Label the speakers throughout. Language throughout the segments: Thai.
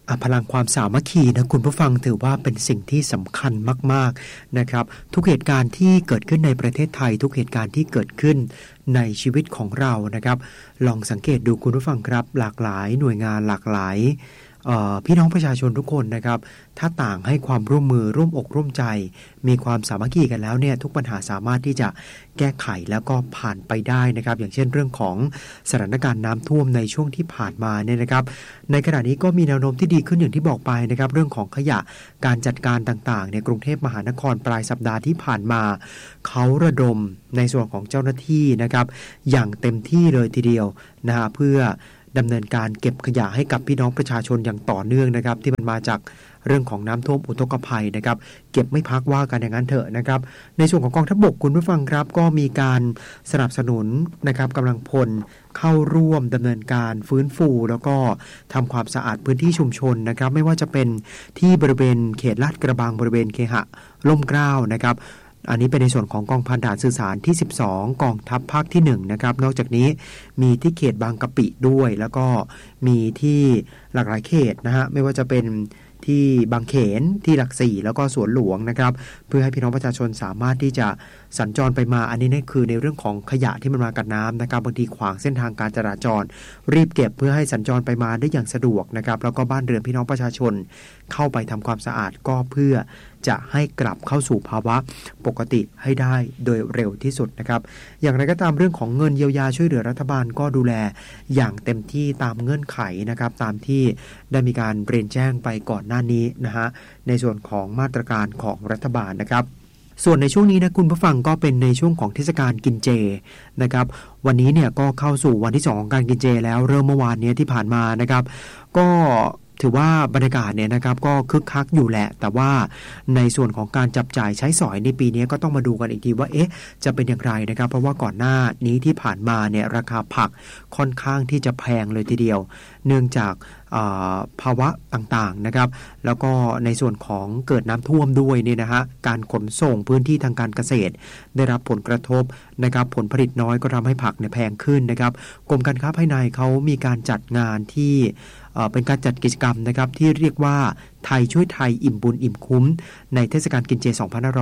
Speaker 1: พลังความสามัคคีนะคุณผู้ฟังถือว่าเป็นสิ่งที่สำคัญมากๆนะครับทุกเหตุการณ์ที่เกิดขึ้นในประเทศไทยทุกเหตุการณ์ที่เกิดขึ้นในชีวิตของเรานะครับลองสังเกตดูคุณผู้ฟังครับหลากหลายหน่วยงานหลากหลายพี่น้องประชาชนทุกคนนะครับถ้าต่างให้ความร่วมมือร่วมอกร่วมใจมีความสามัคคีกันแล้วเนี่ยทุกปัญหาสามารถที่จะแก้ไขแล้วก็ผ่านไปได้นะครับอย่างเช่นเรื่องของสถานการณ์น้ำท่วมในช่วงที่ผ่านมาเนี่ยนะครับในขณะนี้ก็มีแนวโน้มที่ดีขึ้นอย่างที่บอกไปนะครับเรื่องของขยะการจัดการต่างๆในกรุงเทพมหานครปลายสัปดาห์ที่ผ่านมาเขาระดมในส่วนของเจ้าหน้าที่นะครับอย่างเต็มที่เลยทีเดียวนะฮะเพื่อดำเนินการเก็บขยะให้กับพี่น้องประชาชนอย่างต่อเนื่องนะครับที่มันมาจากเรื่องของน้ำท่วมอุทกภัยนะครับเก็บไม่พักว่ากันอย่างนั้นเถอะนะครับในส่วนของกองทัพบกคุณผู้ฟังครับก็มีการสนับสนุนนะครับกำลังพลเข้าร่วมดำเนินการฟื้นฟูแล้วก็ทำความสะอาดพื้นที่ชุมชนนะครับไม่ว่าจะเป็นที่บริเวณเขตลาดกระบังบริเวณเคหะร่มเกล้านะครับอันนี้เป็นในส่วนของกองพันฐานสื่อสารที่12กองทัพภาคที่1นะครับนอกจากนี้มีที่เขตบางกะปิด้วยแล้วก็มีที่หลากหลายเขตนะฮะไม่ว่าจะเป็นที่บางเขนที่หลักสี่แล้วก็สวนหลวงนะครับเพื่อให้พี่น้องประชาชนสามารถที่จะสัญจรไปมาอันนี้นี่คือในเรื่องของขยะที่มันมากับน้ำนะครับบางทีขวางเส้นทางการจราจรรีบเก็บเพื่อให้สัญจรไปมาได้อย่างสะดวกนะครับแล้วก็บ้านเรือนพี่น้องประชาชนเข้าไปทำความสะอาดก็เพื่อจะให้กลับเข้าสู่ภาวะปกติให้ได้โดยเร็วที่สุดนะครับอย่างไรก็ตามเรื่องของเงินเยียวยาช่วยเหลือรัฐบาลก็ดูแลอย่างเต็มที่ตามเงื่อนไขนะครับตามที่ได้มีการเรียนแจ้งไปก่อนหน้านี้นะฮะในส่วนของมาตรการของรัฐบาลนะครับส่วนในช่วงนี้นะคุณผู้ฟังก็เป็นในช่วงของเทศกาลกินเจนะครับวันนี้เนี่ยก็เข้าสู่วันที่2ของการกินเจแล้วเริ่มเมื่อวานนี้ที่ผ่านมานะครับก็ถือว่าบรรยากาศเนี่ยนะครับก็คึกคักอยู่แหละแต่ว่าในส่วนของการจับจ่ายใช้สอยในปีนี้ก็ต้องมาดูกันอีกทีว่าจะเป็นอย่างไรนะครับเพราะว่าก่อนหน้านี้ที่ผ่านมาเนี่ยราคาผักค่อนข้างที่จะแพงเลยทีเดียวเนื่องจากภาวะต่างๆนะครับแล้วก็ในส่วนของเกิดน้ำท่วมด้วยเนี่ยนะฮะการขนส่งพื้นที่ทางการเกษตรได้รับผลกระทบนะครับผลผลิตน้อยก็ทำให้ผักเนี่ยแพงขึ้นนะครับกรมการค้าภายในเขามีการจัดงานที่เป็นการจัดกิจกรรมนะครับที่เรียกว่าไทยช่วยไทยอิ่มบุญอิ่มคุ้มในเทศกาลกินเจ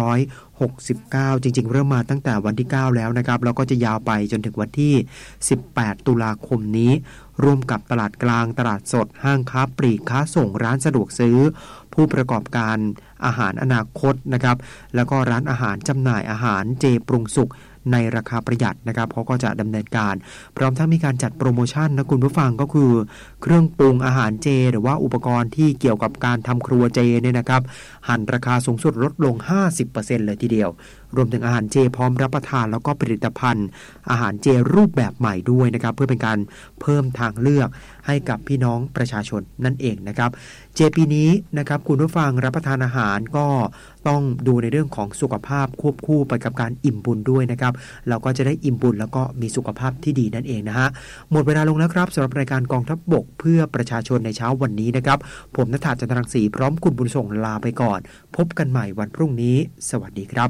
Speaker 1: 2569 จริงๆเริ่มมาตั้งแต่วันที่ 9 แล้วนะครับแล้วก็จะยาวไปจนถึงวันที่ 18 ตุลาคมนี้ร่วมกับตลาดกลางตลาดสดห้างค้าปลีกค้าส่งร้านสะดวกซื้อผู้ประกอบการอาหารอนาคตนะครับแล้วก็ร้านอาหารจำหน่ายอาหารเจปรุงสุกในราคาประหยัดนะครับเขาก็จะดำเนินการพร้อมทั้งมีการจัดโปรโมชั่นนะคุณผู้ฟังก็คือเครื่องปรุงอาหารเจหรือว่าอุปกรณ์ที่เกี่ยวกับการทำครัวเจเนี่ยนะครับหั่นราคาสูงสุดลดลง 50% เลยทีเดียวรวมถึงอาหารเจพร้อมรับประทานแล้วก็ผลิตภัณฑ์อาหารเจรูปแบบใหม่ด้วยนะครับเพื่อเป็นการเพิ่มทางเลือกให้กับพี่น้องประชาชนนั่นเองนะครับเจปีนี้นะครับคุณผู้ฟังรับประทานอาหารก็ต้องดูในเรื่องของสุขภาพควบคู่ไปกับการอิ่มบุญด้วยนะครับเราก็จะได้อิ่มบุญแล้วก็มีสุขภาพที่ดีนั่นเองนะฮะหมดเวลาลงแล้วครับสำหรับรายการกองทัพบกเพื่อประชาชนในเช้าวันนี้นะครับผมณัฐ จันทรังสีพร้อมคุณบุญส่งลาไปก่อนพบกันใหม่วันพรุ่งนี้สวัสดีครับ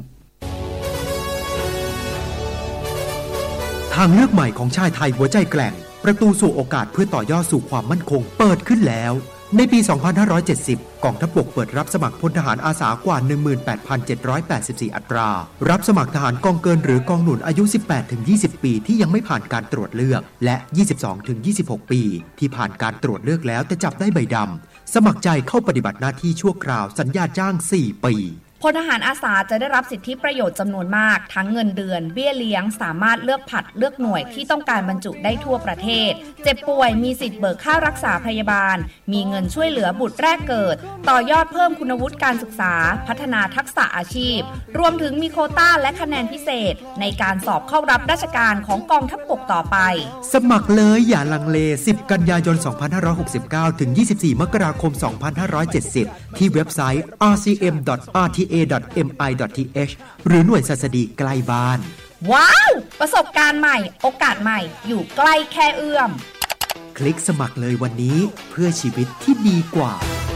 Speaker 1: ทางเลือกใหม่ของชายไทยหัวใจแกร่งประตูสู่โอกาสเพื่อต่อยอดสู่ความมั่นคงเปิดขึ้นแล้วในปี 2570 กองทัพบกเปิดรับสมัครพลทหารอาสากว่า 18,784 อัตรารับสมัครทหารกองเกินหรือกองหนุนอายุ 18-20 ปีที่ยังไม่ผ่านการตรวจเลือกและ 22-26 ปีที่ผ่านการตรวจเลือกแล้วแต่จับได้ใบดำสมัครใจเข้าปฏิบัติหน้าที่ชั่วคราวสัญญาจ้าง 4 ปี
Speaker 2: พลทหารอาสาจะได้รับสิทธิประโยชน์จำนวนมากทั้งเงินเดือนเบี้ยเลี้ยงสามารถเลือกผัดเลือกหน่วยที่ต้องการบรรจุได้ทั่วประเทศเจ็บป่วยมีสิทธิ์เบิกค่ารักษาพยาบาลมีเงินช่วยเหลือบุตรแรกเกิดต่อยอดเพิ่มคุณวุฒิการศึกษาพัฒนาทักษะอาชีพรวมถึงมีโควต้าและคะแนนพิเศษในการสอบเข้ารับราชการของกองทัพบกต่อไป
Speaker 1: สมัครเลยอย่าลังเล10 กันยายน 2569 ถึง 24 มกราคม 2570 ที่เว็บไซต์ rcm.rta.mi.th หรือหน่วยศัสดีใกล้บ้าน
Speaker 2: ว้าวประสบการณ์ใหม่โอกาสใหม่อยู่ใกล้แค่เอื้อม
Speaker 1: คลิกสมัครเลยวันนี้เพื่อชีวิตที่ดีกว่า